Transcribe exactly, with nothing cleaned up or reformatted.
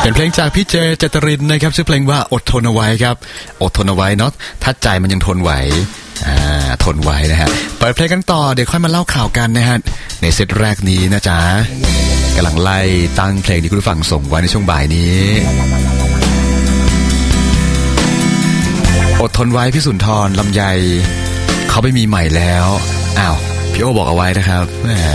เป็นเพลงจากพี่เจเจตรินนะครับชื่อเพลงว่าอดทนเอาไว้ครับอดทนเอาไว้เนาะถ้าใจมันยังทนไหวอ่าทนไว้นะฮะเปิดเพลงกันต่อเดี๋ยวค่อยมาเล่าข่าวกันนะฮะในเซตแรกนี้นะจ๊ะกำลังไล่ตั้งเพลงที่คุณผู้ฟังส่งไว้ในช่วงบ่ายนี้อดทนไว้พี่สุนทรลำไยเขาไม่มีใหม่แล้วอ้าวพี่โอบอกเอาไว้นะครับ